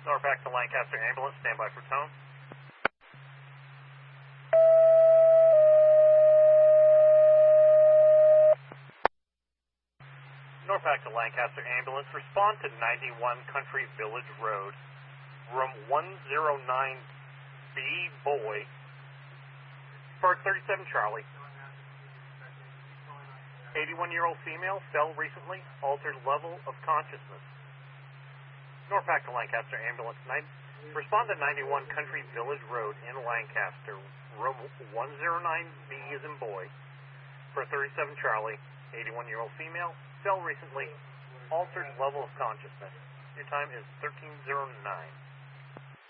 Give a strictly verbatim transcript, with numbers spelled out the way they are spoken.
Norfolk to Lancaster ambulance, stand by for tone. Norfolk to Lancaster ambulance, respond to ninety-one Country Village Road, room one oh nine B, boy, for thirty-seven Charlie. eighty-one-year-old female, fell recently, altered level of consciousness. Norfolk to Lancaster ambulance, nine, respond to ninety-one Country Village Road in Lancaster, room one oh nine B as in boy, for thirty-seven Charlie, eighty-one-year-old female, fell recently, altered level of consciousness. Your time is thirteen oh nine.